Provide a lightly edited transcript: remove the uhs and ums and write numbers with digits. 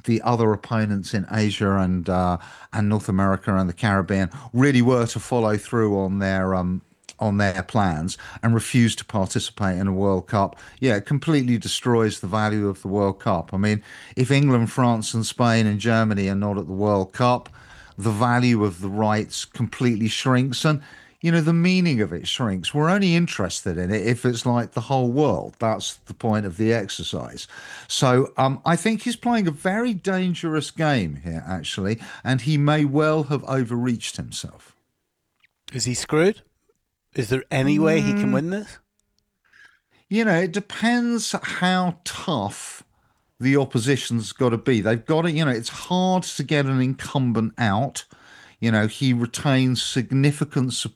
the other opponents in Asia and North America and the Caribbean really were to follow through on their plans and refuse to participate in a World Cup, yeah, it completely destroys the value of the World Cup. I mean, if England, France, and Spain and Germany are not at the World Cup, the value of the rights completely shrinks. And the meaning of it shrinks. We're only interested in it if it's like the whole world. That's the point of the exercise. So I think he's playing a very dangerous game here, actually, and he may well have overreached himself. Is he screwed? Is there any way he can win this? It depends how tough the opposition's got to be. They've got to, it's hard to get an incumbent out. He retains significant support